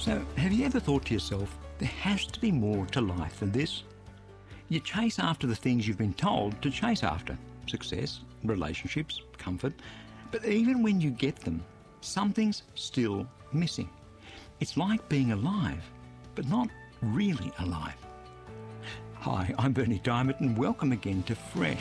So, have you ever thought to yourself, there has to be more to life than this? You chase after the things you've been told to chase after. Success, relationships, comfort. But even when you get them, something's still missing. It's like being alive, but not really alive. Hi, I'm Berni Dymet and welcome again to Fresh.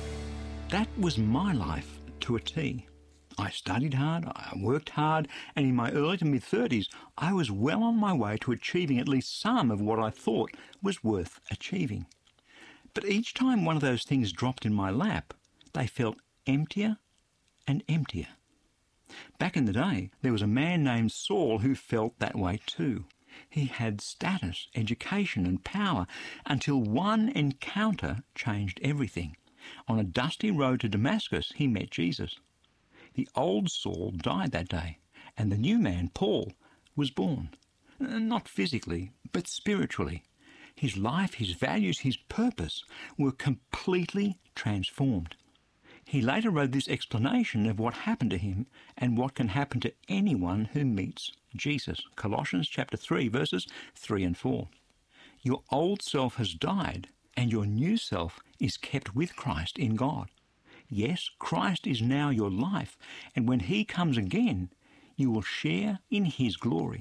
That was my life to a T. I studied hard, I worked hard, and in my early to mid-30s, I was well on my way to achieving at least some of what I thought was worth achieving. But each time one of those things dropped in my lap, they felt emptier and emptier. Back in the day, there was a man named Saul who felt that way too. He had status, education and power until one encounter changed everything. On a dusty road to Damascus, he met Jesus. The old Saul died that day, and the new man, Paul, was born. Not physically, but spiritually. His life, his values, his purpose were completely transformed. He later wrote this explanation of what happened to him and what can happen to anyone who meets Jesus. Colossians chapter 3, verses 3 and 4. Your old self has died, and your new self is kept with Christ in God. Yes, Christ is now your life, and when he comes again, you will share in his glory.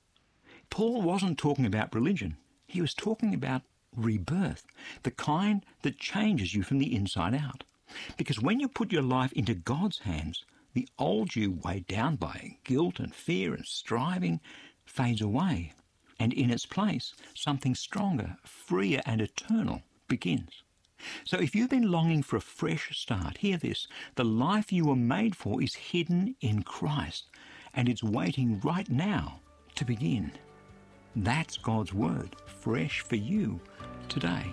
Paul wasn't talking about religion. He was talking about rebirth, the kind that changes you from the inside out. Because when you put your life into God's hands, the old you weighed down by guilt and fear and striving fades away, and in its place, something stronger, freer and eternal begins. So if you've been longing for a fresh start, hear this. The life you were made for is hidden in Christ, and it's waiting right now to begin. That's God's word, fresh for you today.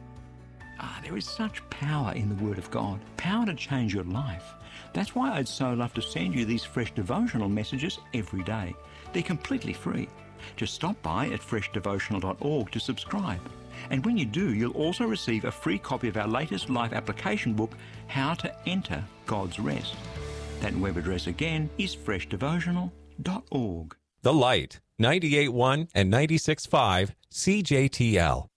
There is such power in the word of God, power to change your life. That's why I'd so love to send you these fresh devotional messages every day. They're completely free. Just stop by at freshdevotional.org to subscribe. And when you do, you'll also receive a free copy of our latest life application book, How to Enter God's Rest. That web address again is freshdevotional.org. The Light, 98.1 and 96.5 CJTL.